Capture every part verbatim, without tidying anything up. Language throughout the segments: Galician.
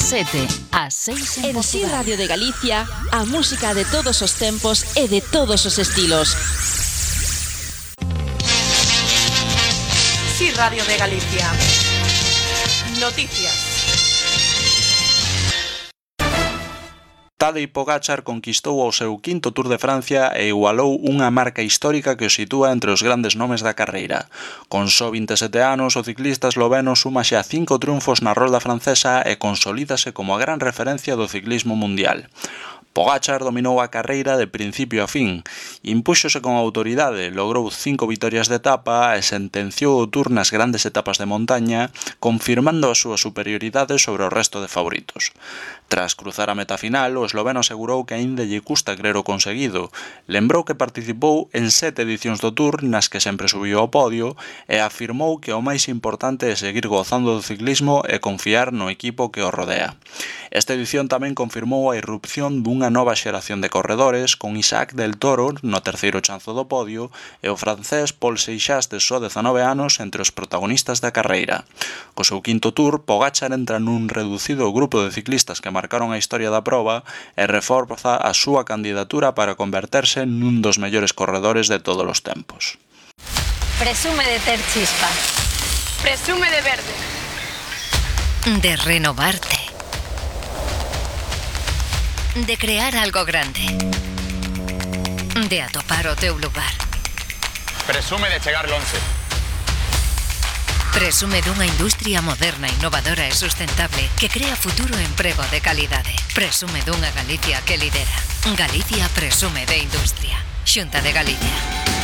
sete, ás seis en En Si Portugal. Radio de Galicia, a música de todos os tempos e de todos os estilos. Si Radio de Galicia. Noticias. Tadej Pogačar conquistou o seu quinto Tour de Francia e igualou unha marca histórica que o sitúa entre os grandes nomes da carreira. Con só vinte e sete anos, o ciclista esloveno suma xa cinco triunfos na rolda francesa e consolídase como a gran referencia do ciclismo mundial. Pogačar dominou a carreira de principio a fin, impúxose con autoridade, logrou cinco vitorias de etapa e sentenciou o Tour nas grandes etapas de montaña, confirmando a súa superioridade sobre o resto de favoritos. Tras cruzar a meta final, o esloveno asegurou que aínda lle custa crer o conseguido. Lembrou que participou en sete edicións do Tour nas que sempre subiu ao podio e afirmou que o máis importante é seguir gozando do ciclismo e confiar no equipo que o rodea. Esta edición tamén confirmou a irrupción dunha nova xeración de corredores con Isaac del Toro no terceiro chanzo do podio e o francés Paul Seixas de só dezanove anos entre os protagonistas da carreira. Co seu quinto Tour, Pogačar entra nun reducido grupo de ciclistas que marcaron a historia da proba e reforza a súa candidatura para converterse nun dos mellores corredores de todos os tempos. Presume de ter chispa. Presume de verde. De renovarte. De crear algo grande. De atopar o teu lugar. Presume de chegar lonxe. Presume dunha industria moderna, innovadora e sustentable que crea futuro e emprego de calidade. Presume dunha Galicia que lidera. Galicia presume de industria. Xunta de Galicia.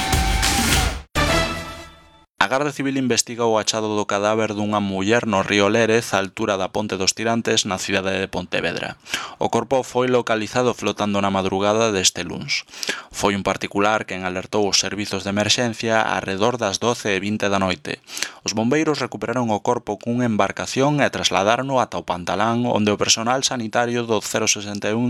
A Garda Civil investiga o achado do cadáver dunha muller no río Lérez á altura da Ponte dos Tirantes na cidade de Pontevedra. O corpo foi localizado flotando na madrugada deste luns. Foi un particular quen alertou os servizos de emerxencia arredor das doce e vinte da noite. Os bombeiros recuperaron o corpo cunha embarcación e trasladárono ata o Pantalán, onde o personal sanitario do cero sesenta e un